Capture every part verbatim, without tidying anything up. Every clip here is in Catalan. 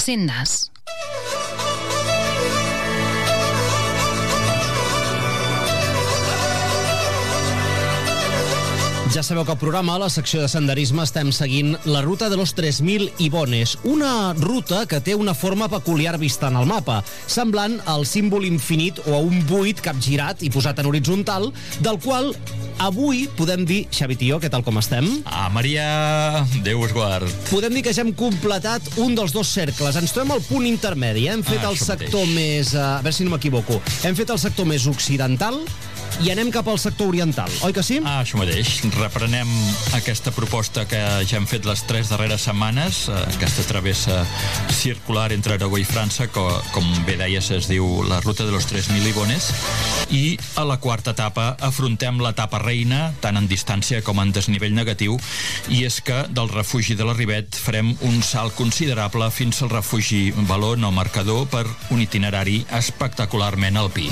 Alcobendas. Ja sabeu que al programa, a la secció de senderisme, estem seguint la ruta de los tres mil Ibones, una ruta que té una forma peculiar vista en el mapa, semblant al símbol infinit o a un buit capgirat i posat en horitzontal, del qual avui podem dir, Xavi Tió, què tal com estem? Ah, Maria, Déu us guard. Podem dir que ja hem completat un dels dos cercles, ens trobem al punt intermedi, eh? hem fet Ah, el això sector mateix. més, uh, a veure si no m'equivoco, hem fet el sector més occidental i anem cap al sector oriental, oi que sí? Ah, això mateix. Reprenem aquesta proposta que ja hem fet les tres darreres setmanes, eh, aquesta travessa circular entre Aragó i França, que, com bé deies, es diu la ruta de los tres mil Ibones, i a la quarta etapa afrontem l'etapa reina, tant en distància com en desnivell negatiu, i és que del refugi de la Rivet farem un salt considerable fins al refugi Valon o Marcador per un itinerari espectacularment alpí.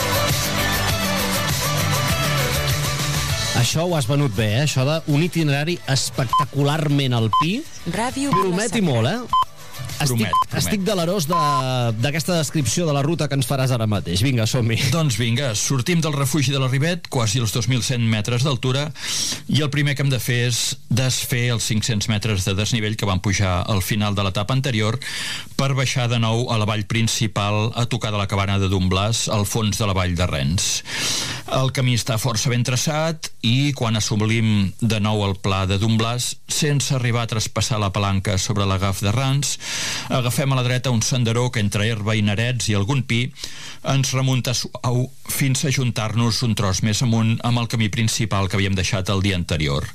Això ho has venut bé, eh? Això d'un itinerari espectacularment alpí. Ràdio Prometi molt, eh? Estic, Promet, promet. estic delerós de- d'aquesta descripció de la ruta que ens faràs ara mateix. Vinga, som-hi. Doncs vinga, sortim del refugi de la Rivet, quasi els dos mil cent metres d'altura, i el primer que hem de fer és desfer els cinc-cents metres de desnivell que van pujar al final de l'etapa anterior per baixar de nou a la vall principal a tocar de la cabana de Domblàs, al fons de la vall de Rens. El camí està força ben traçat i quan assolim de nou el pla de Domblàs, sense arribar a traspassar la palanca sobre l'agaf de Rans, agafem a la dreta un senderó que entre herba i nerets i algun pi ens remunta suau fins a ajuntar-nos un tros més amunt amb el camí principal que havíem deixat el dia anterior.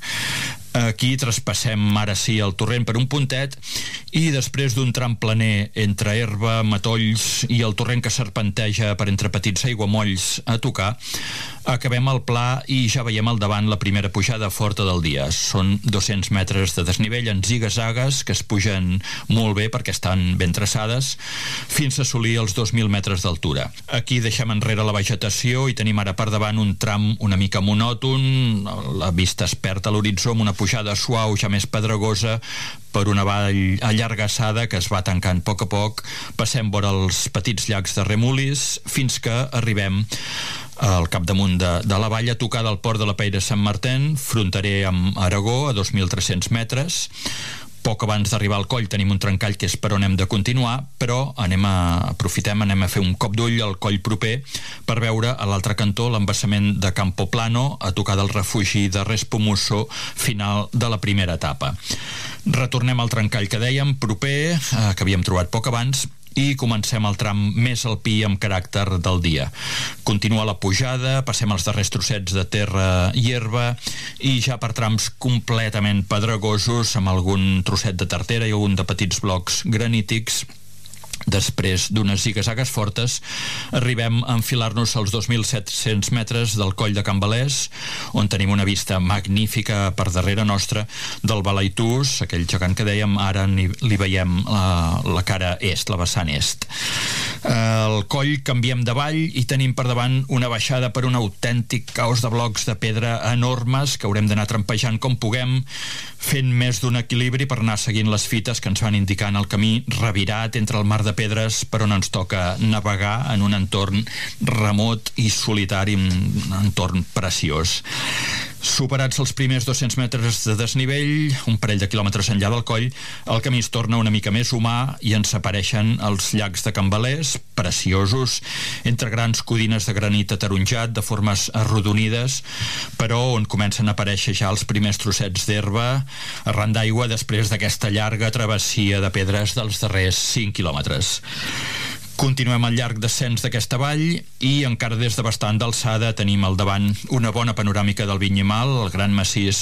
Aquí traspassem ara sí el torrent per un puntet i després d'un tram planer entre herba, matolls i el torrent que serpenteja per entre petits aiguamolls a tocar, acabem el pla i ja veiem al davant la primera pujada forta del dia. Són dos-cents metres de desnivell en ziga-zagues que es pugen molt bé perquè estan ben traçades fins a assolir els dos mil metres d'altura. Aquí deixem enrere la vegetació i tenim ara per davant un tram una mica monòton, la vista es perd a l'horitzó amb una pujada suau ja més pedregosa per una vall allargassada que es va tancant a poc a poc. Passem vora els petits llacs de Remulis fins que arribem al capdamunt de, de la vall a tocar del port de la Peira Sant Martén, fronterer amb Aragó a dos mil tres-cents metres. Poc abans d'arribar al coll tenim un trencall que és per on hem de continuar, però anem a, aprofitem, anem a fer un cop d'ull al coll proper per veure a l'altre cantó l'embassament de Campo Plano a tocar del refugi de Respomuso, final de la primera etapa. Retornem al trencall que dèiem, proper, eh, que havíem trobat poc abans, i comencem el tram més alpí amb caràcter del dia. Continua la pujada, passem els darrers trossets de terra i herba i ja per trams completament pedregosos amb algun trosset de tartera i algun de petits blocs granítics. Després d'unes ziga-zagues fortes arribem a enfilar-nos als dos mil set-cents metres del coll de Can Balès, on tenim una vista magnífica per darrere nostra del Balaitús, aquell gegant que dèiem, ara ni, li veiem la, la cara est, la vessant est. Al coll canviem de vall i tenim per davant una baixada per un autèntic caos de blocs de pedra enormes que haurem d'anar trampejant com puguem, fent més d'un equilibri per anar seguint les fites que ens van indicant el camí revirat entre el mar de pedres per on ens toca navegar en un entorn remot i solitari, un entorn preciós. Superats els primers dos-cents metres de desnivell, un parell de quilòmetres enllà del coll, el camí es torna una mica més humà i ens apareixen els llacs de Can Balès, preciosos, entre grans codines de granit ataronjat de formes arrodonides, però on comencen a aparèixer ja els primers trossets d'herba arran d'aigua després d'aquesta llarga travessia de pedres dels darrers cinc quilòmetres. Continuem al llarg descens d'aquesta vall i encara des de bastant d'alçada tenim al davant una bona panoràmica del Vinyimal, el gran massís